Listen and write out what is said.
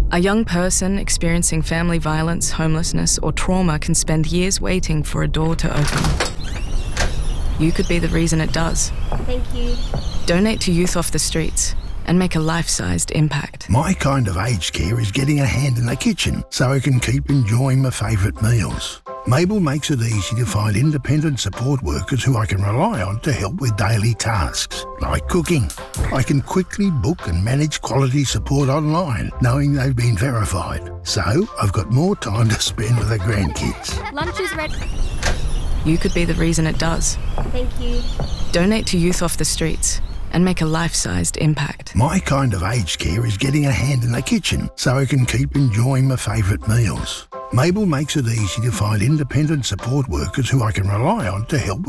A young person experiencing family violence, homelessness, or trauma can spend years waiting for a door to open. You could be the reason it does. Thank you. Donate to Youth Off the Streets and make a life-sized impact. My kind of aged care is getting a hand in the kitchen so I can keep enjoying my favourite meals. Mabel makes it easy to find independent support workers who I can rely on to help with daily tasks, like cooking. I can quickly book and manage quality support online, knowing they've been verified. So I've got more time to spend with the grandkids. Lunch is ready. You could be the reason it does. Thank you. Donate to Youth Off the Streets and make a life-sized impact. My kind of aged care is getting a hand in the kitchen so I can keep enjoying my favourite meals. Mabel makes it easy to find independent support workers who I can rely on to help